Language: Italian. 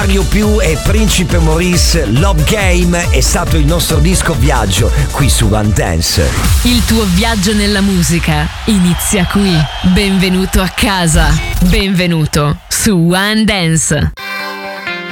Mario Più e Principe Maurice. Love Game è stato il nostro disco viaggio qui su One Dance. Il tuo viaggio nella musica inizia qui. Benvenuto a casa. Benvenuto su One Dance.